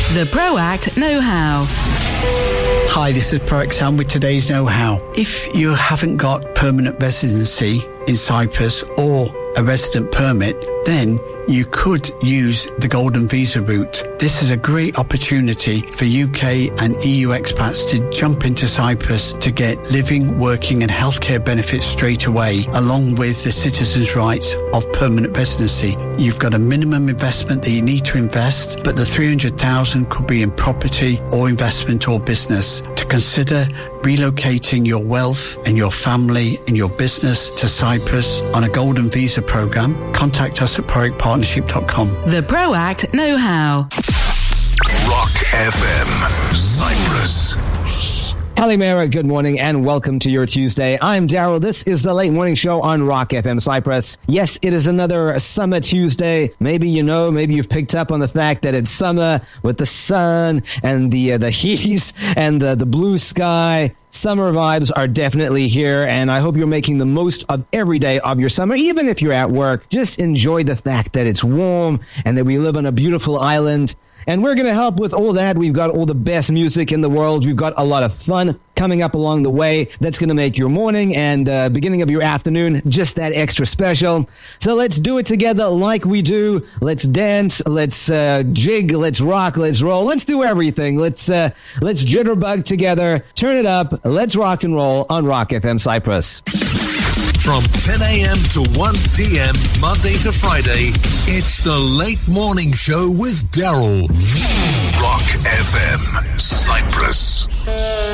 The ProAct Know-How. Hi, this is ProAct Sam with today's know-how. If you haven't got permanent residency in Cyprus or a resident permit, then you could use the Golden Visa route. This is a great opportunity for UK and EU expats to jump into Cyprus to get living, working and healthcare benefits straight away, along with the citizens' rights of permanent residency. You've got a minimum investment that you need to invest, but the 300,000 could be in property or investment or business. To consider relocating your wealth and your family and your business to Cyprus on a Golden Visa program, contact us at ProActPartnership.com. The ProAct Know-How. Rock FM, Cyprus. Kalimera, good morning and welcome to your Tuesday. I'm Daryl. This is the Late Morning Show on Rock FM Cyprus. Yes, it is another summer Tuesday. Maybe maybe you've picked up on the fact that it's summer with the sun and the heat and the blue sky. Summer vibes are definitely here, and I hope you're making the most of every day of your summer. Even if you're at work, just enjoy the fact that it's warm and that we live on a beautiful island. And we're going to help with all that. We've got all the best music in the world. We've got a lot of fun coming up along the way. That's going to make your morning and beginning of your afternoon just that extra special. So let's do it together like we do. Let's dance. Let's jig. Let's rock. Let's roll. Let's do everything. Let's jitterbug together. Turn it up. Let's rock and roll on Rock FM Cyprus. From 10 a.m. to 1 p.m. Monday to Friday, it's the Late Morning Show with Daryl. Rock FM Cyprus.